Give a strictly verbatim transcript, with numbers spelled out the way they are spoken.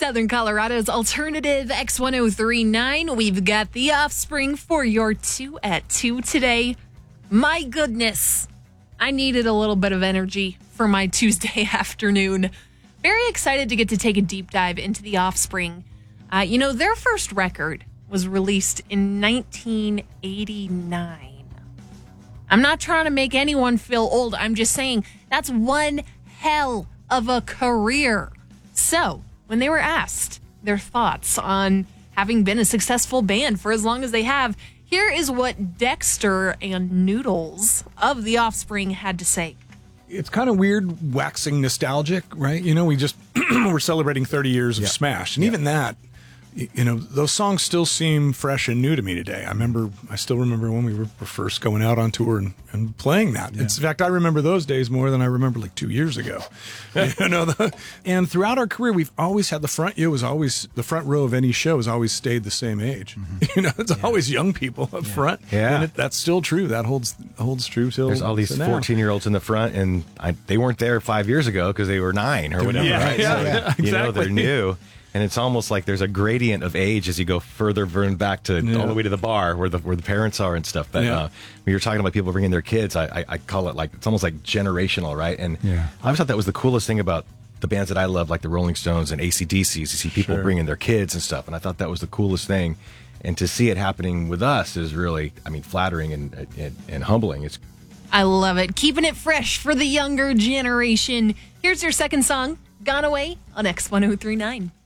Southern Colorado's alternative X one oh three point nine. We've got The Offspring for your two at two today. My goodness, I needed a little bit of energy for my Tuesday afternoon. Very excited to get to take a deep dive into The Offspring. Uh, you know, their first record was released in nineteen eighty-nine. I'm not trying to make anyone feel old. I'm just saying that's one hell of a career. So, when they were asked their thoughts on having been a successful band for as long as they have, here is what Dexter and Noodles of The Offspring had to say. It's kind of weird waxing nostalgic, right? You know, we just, we're celebrating thirty years of Yeah. Smash. And Yeah. even that, y- you know, those songs still seem fresh and new to me today. I remember, I still remember when we were first going out on tour and, and playing that. It's, in fact, I remember those days more than I remember like two years ago. you know, the, and throughout our career, we've always had the front, it was always, the front row of any show has always stayed the same age. You know, it's always young people up front. Yeah. And it, that's still true. That holds holds true till There's all these to now. fourteen-year-olds in the front, and I, they weren't there five years ago because they were nine or whatever, Yeah, right? yeah, So, yeah, You know, exactly. they're new. And it's almost like there's a gradient of age as you go further burn back to Yeah. all the way to the bar where the where the parents are and stuff. But Yeah. uh, when you're talking about people bringing their kids, I, I, I call it like, it's almost like generational, right? And Yeah. I always thought that was the coolest thing about the bands that I love, like the Rolling Stones and A C D C, is to see people Sure. bringing their kids and stuff. And I thought that was the coolest thing. And to see it happening with us is really, I mean, flattering and, and, and humbling. It's I love it. Keeping it fresh for the younger generation. Here's your second song, Gone Away on X one oh three point nine.